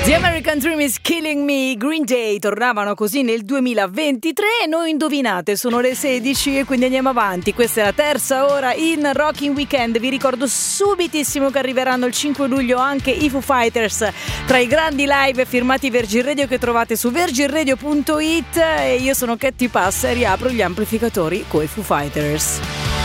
The American Dream is Killing Me. Green Day tornavano così nel 2023 e noi indovinate, sono le 16 e quindi andiamo avanti. Questa è la terza ora in Rocking Weekend. Vi ricordo subitissimo che arriveranno il 5 luglio anche i Foo Fighters tra i grandi live firmati Virgin Radio che trovate su virginradio.it. E io sono Katy Pass e riapro gli amplificatori coi Foo Fighters.